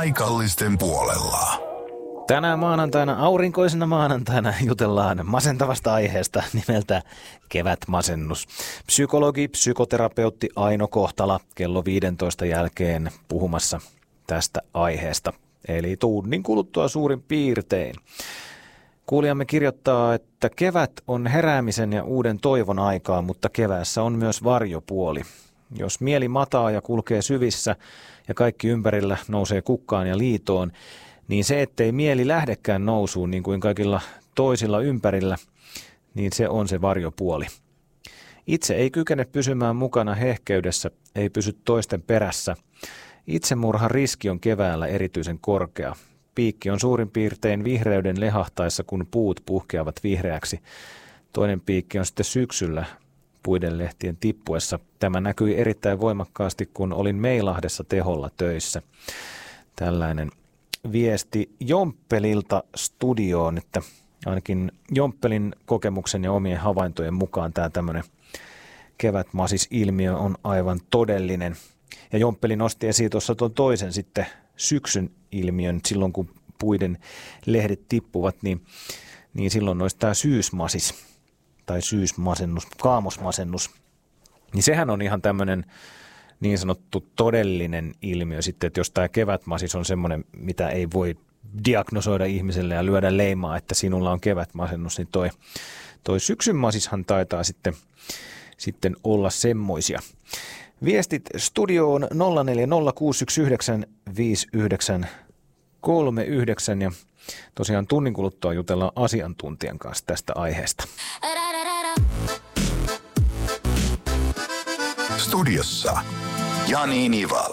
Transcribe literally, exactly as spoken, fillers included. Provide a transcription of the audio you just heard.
paikallisten puolella. Tänään maanantaina, aurinkoisena maanantaina, jutellaan masentavasta aiheesta nimeltä kevätmasennus. Psykologi, psykoterapeutti Aino Kohtala kello viidentoista jälkeen puhumassa tästä aiheesta. Eli tunnin kuluttua suurin piirtein. Kuulijamme kirjoittaa, että kevät on heräämisen ja uuden toivon aikaa, mutta keväässä on myös varjopuoli. Jos mieli mataa ja kulkee syvissä ja kaikki ympärillä nousee kukkaan ja liitoon, niin se, ettei mieli lähdekään nousuun niin kuin kaikilla toisilla ympärillä, niin se on se varjopuoli. Itse ei kykene pysymään mukana hehkeydessä, ei pysy toisten perässä. Itsemurhan riski on keväällä erityisen korkea. Piikki on suurin piirtein vihreyden lehahtaessa, kun puut puhkeavat vihreäksi. Toinen piikki on sitten syksyllä puiden lehtien tippuessa. Tämä näkyi erittäin voimakkaasti, kun olin Meilahdessa teholla töissä. Tällainen viesti Jomppelilta studioon, että ainakin Jomppelin kokemuksen ja omien havaintojen mukaan tämä tämmöinen kevätmasis-ilmiö on aivan todellinen. Ja Jomppeli nosti esiin tuossa tuon toisen sitten syksyn ilmiön, silloin kun puiden lehdet tippuvat, niin, niin silloin olisi tämä syysmasis tai syysmasennus, kaamosmasennus. Niin sehän on ihan tämmöinen niin sanottu todellinen ilmiö sitten, että jos tämä kevätmasis on semmoinen, mitä ei voi diagnosoida ihmiselle ja lyödä leimaa, että sinulla on kevätmasennus, niin toi, toi syksyn masishan taitaa sitten, sitten olla semmoisia. Viestit studioon nolla neljä nolla kuusi yksi yhdeksän viisi yhdeksän kolme yhdeksän ja tosiaan tunnin kuluttua jutellaan asiantuntijan kanssa tästä aiheesta. Studiossa Jani Nivala.